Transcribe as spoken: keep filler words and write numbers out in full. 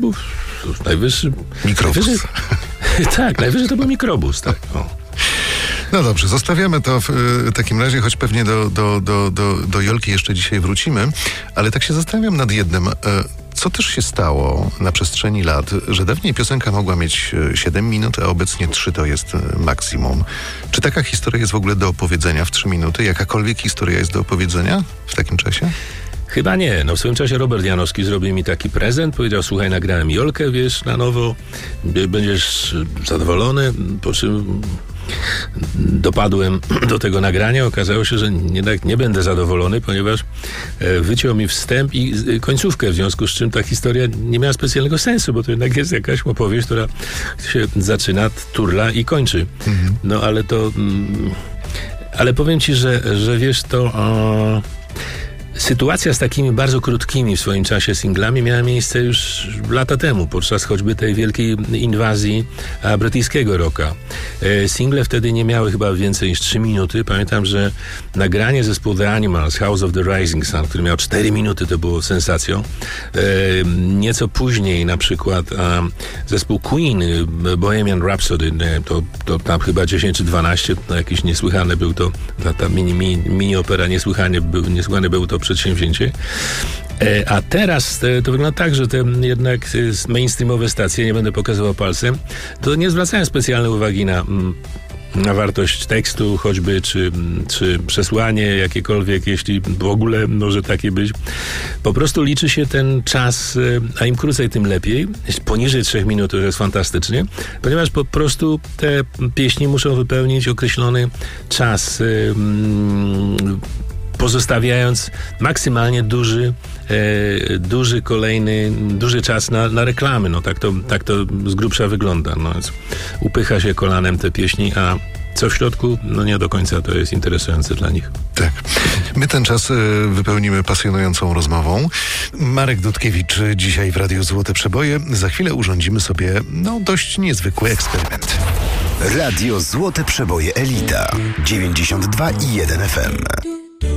był najwyższy... Mikrobus. Najwyższy, tak, najwyższy to był mikrobus, tak. O. No dobrze, zostawiamy to w y, takim razie, choć pewnie do, do, do, do, do Jolki jeszcze dzisiaj wrócimy, ale tak się zastanawiam nad jednym. Y, co też się stało na przestrzeni lat, że dawniej piosenka mogła mieć siedem minut, a obecnie trzy to jest maksimum. Czy taka historia jest w ogóle do opowiedzenia w trzy minuty? Jakakolwiek historia jest do opowiedzenia w takim czasie? Chyba nie. No w swoim czasie Robert Janowski zrobił mi taki prezent. Powiedział, słuchaj, nagrałem Jolkę, wiesz, na nowo. Będziesz zadowolony. Po czym dopadłem do tego nagrania. Okazało się, że jednak nie będę zadowolony, ponieważ wyciął mi wstęp i końcówkę, w związku z czym ta historia nie miała specjalnego sensu, bo to jednak jest jakaś opowieść, która się zaczyna, turla i kończy. Mhm. No ale to... Ale powiem ci, że, że wiesz, to... O, sytuacja z takimi bardzo krótkimi w swoim czasie singlami miała miejsce już lata temu, podczas choćby tej wielkiej inwazji brytyjskiego rocka. E, single wtedy nie miały chyba więcej niż trzy minuty. Pamiętam, że nagranie zespołu The Animals, House of the Rising Sun, który miał cztery minuty, to było sensacją. E, nieco później na przykład a, zespół Queen, Bohemian Rhapsody, nie, to, to tam chyba dziesięć czy dwanaście, to jakieś niesłychane był to, ta, ta mini, mini, mini opera, niesłychanie, był, niesłychane było to przedsięwzięcie. E, a teraz te, to wygląda tak, że te jednak mainstreamowe stacje, nie będę pokazywał palcem, to nie zwracają specjalnej uwagi na, na wartość tekstu choćby, czy, czy przesłanie jakiekolwiek, jeśli w ogóle może takie być. Po prostu liczy się ten czas, a im krócej, tym lepiej. Poniżej trzech minut to jest fantastycznie, ponieważ po prostu te pieśni muszą wypełnić określony czas, yy, pozostawiając maksymalnie duży, e, duży kolejny, duży czas na, na reklamy. No tak to, tak to z grubsza wygląda. No, więc upycha się kolanem te pieśni, a co w środku, no nie do końca to jest interesujące dla nich. Tak. My ten czas y, wypełnimy pasjonującą rozmową. Marek Dudkiewicz dzisiaj w Radiu Złote Przeboje. Za chwilę urządzimy sobie, no, dość niezwykły eksperyment. Radio Złote Przeboje Elita dziewięćdziesiąt dwa i jeden F M.